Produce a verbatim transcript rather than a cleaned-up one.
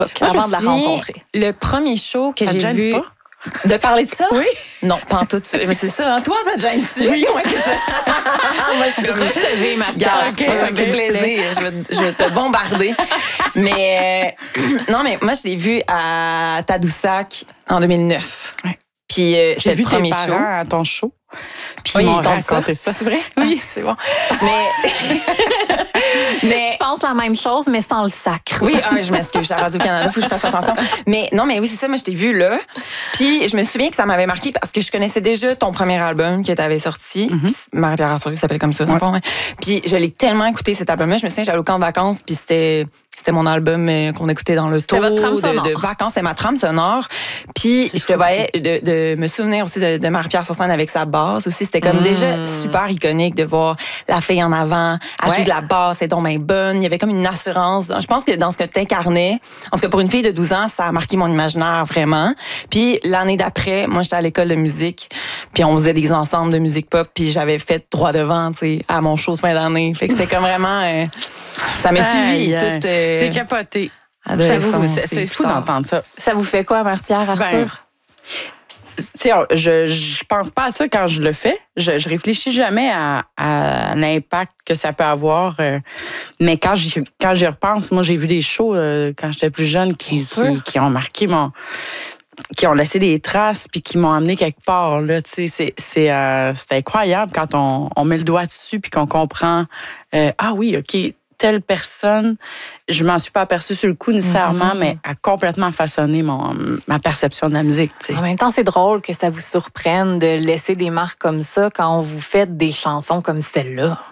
Moi, avant je me de la souviens, rencontrer. Le premier show que Ça te j'ai gêne vu... pas? De parler de ça? Oui. Non, pas en tout. Mais c'est ça, hein? Toi, ça te gêne-tu? Oui, ouais, c'est ça. Moi, je suis comme... Recevez ma Regarde, carte. ça, ça me fait plaisir. Je vais, je vais te bombarder. Mais euh, non, mais moi, je l'ai vu à Tadoussac en deux mille neuf. Ouais. Puis euh, J'ai c'était vu le premier tes show. parents à ton show. Puis Oui, ils m'ont ils t'ont dit raconté ça. C'est vrai? Oui. Ah, c'est bon. Mais... mais... Je pense la même chose, mais sans le sacre. Oui, ah, je m'excuse, je suis à Radio-Canada, il faut que je fasse attention. Mais non, mais oui, c'est ça, moi, je t'ai vu là. Puis je me souviens que ça m'avait marqué parce que je connaissais déjà ton premier album que tu avais sorti. Mm-hmm. Marie-Pierre Arthur, qui s'appelle comme ça, dans le fond, hein. Puis je l'ai tellement écouté, cet album-là. Je me souviens, j'allais au camp de vacances, puis c'était... C'était mon album euh, qu'on écoutait dans le tour votre trame de, sonore. de vacances. C'est ma trame sonore. Puis je te voyais de, de me souvenir aussi de, de Marie-Pierre sur scène avec sa basse aussi. C'était comme Mm. déjà super iconique de voir la fille en avant, elle Ouais. joue de la basse, elle est donc bien bonne. Il y avait comme une assurance. Je pense que dans ce que tu incarnais, en tout cas pour une fille de douze ans, ça a marqué mon imaginaire vraiment. Puis l'année d'après, moi j'étais à l'école de musique, puis on faisait des ensembles de musique pop, puis j'avais fait droit devant, tu sais, à mon show de fin d'année. Fait que c'était comme vraiment... Euh, ça m'a suivi Aïe, aïe. toute... euh, C'est capoté. Ça adolescence, vous- C'est c'est c'est plus fou tard. d'entendre ça. Ça vous fait quoi, Marie-Pierre, Arthur? Tu sais, je, je pense pas à ça quand je le fais. Je, je réfléchis jamais à, à l'impact que ça peut avoir. euh, mais quand j'y, quand j'y repense, moi, j'ai vu des shows euh, quand j'étais plus jeune qui, Bien sûr. qui, qui ont marqué mon... qui ont laissé des traces puis qui m'ont amené quelque part. Là, tu sais, c'est, c'est, euh, c'est incroyable quand on, on met le doigt dessus puis qu'on comprend euh, ah oui, OK, telle personne, je m'en suis pas aperçue sur le coup nécessairement, Mhm. mais a complètement façonné mon, ma perception de la musique. Tu sais. En même temps, c'est drôle que ça vous surprenne de laisser des marques comme ça quand vous faites des chansons comme celle-là.